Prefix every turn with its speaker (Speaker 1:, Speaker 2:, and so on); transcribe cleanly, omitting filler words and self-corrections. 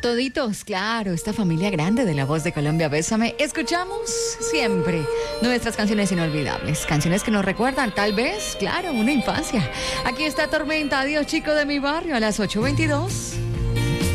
Speaker 1: Toditos, claro, esta familia grande de La Voz de Colombia, Bésame, escuchamos siempre nuestras canciones inolvidables, canciones que nos recuerdan, tal vez, claro, una infancia. Aquí está Tormenta, adiós chico de mi barrio, a las 8:22.